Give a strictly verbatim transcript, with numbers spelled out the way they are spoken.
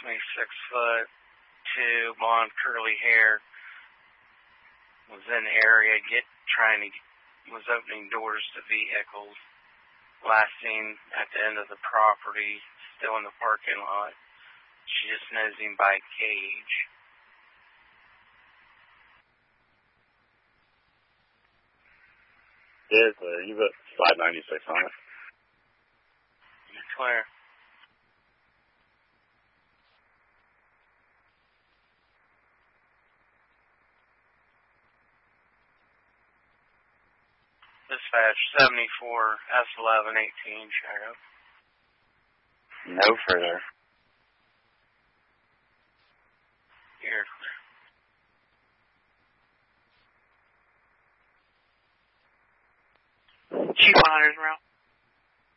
approximately six foot, two, blonde curly hair, was in the area get trying to was opening doors to vehicles. Last seen at the end of the property, still in the parking lot. She just knows him by Cage. Yeah, clear. You put five ninety-six on it. Clear. Dispatch seventy-four S eleven eighteen, Sheriff. No further.